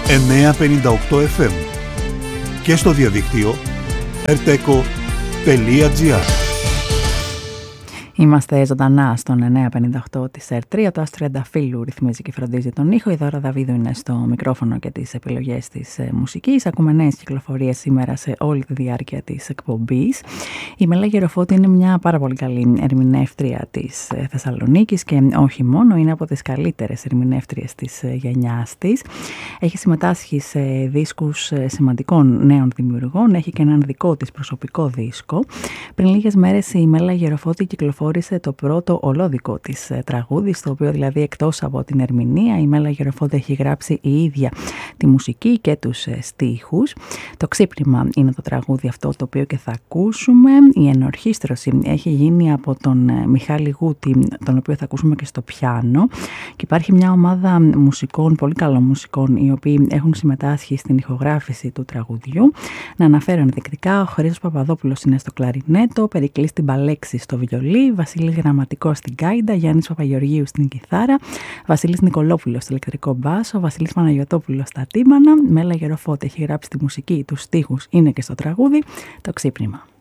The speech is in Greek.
958 FM και στο διαδίκτυο rteco.gr. Είμαστε ζωντανά στον 958 της ΕΡΤ3. Το Άστρο Τριανταφύλλου ρυθμίζει και φροντίζει τον ήχο. Η Δώρα Δαβίδου είναι στο μικρόφωνο και τις επιλογές της μουσικής. Ακούμε νέες κυκλοφορίες σήμερα σε όλη τη διάρκεια της εκπομπής. Η Μελά Γεροφώτη είναι μια πάρα πολύ καλή ερμηνεύτρια της Θεσσαλονίκης και όχι μόνο, είναι από τις καλύτερες ερμηνεύτριες της γενιάς της. Έχει συμμετάσχει σε δίσκους σημαντικών νέων δημιουργών. Έχει και έναν δικό της προσωπικό δίσκο. Πριν λίγες μέρες η Μελά Γεροφώτη κυκλοφόρησε το πρώτο ολόδικό της τραγούδι, στο οποίο δηλαδή εκτός από την ερμηνεία η Μέλα Γεροφώτη έχει γράψει η ίδια τη μουσική και τους στίχους. Το ξύπνημα είναι το τραγούδι αυτό το οποίο και θα ακούσουμε. Η ενορχήστρωση έχει γίνει από τον Μιχάλη Γούτη, τον οποίο θα ακούσουμε και στο πιάνο, και υπάρχει μια ομάδα μουσικών, πολύ καλών μουσικών, οι οποίοι έχουν συμμετάσχει στην ηχογράφηση του τραγουδιού. Να αναφέρω ενδεικτικά: ο Χρήστος Παπαδόπουλος είναι στο κλαρινέτο, Περικλής Τυμπαλέξη στο βιολί, Βασίλης Γραμματικός στην γκάιντα, Γιάννης Παπαγεωργίου στην κιθάρα, Βασίλης Νικολόπουλος στο ηλεκτρικό μπάσο, Βασίλης Παναγιωτόπουλος στα τύμπανα. Μέλα Γεροφώτη έχει γράψει τη μουσική, τους στίχους είναι και στο τραγούδι. Το ξύπνημα.